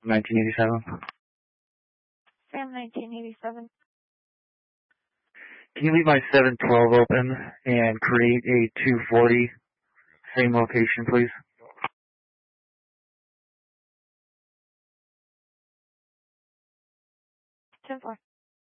1987. Sam 1987. Can you leave my 712 open and create a 240, same location, please? 10-4.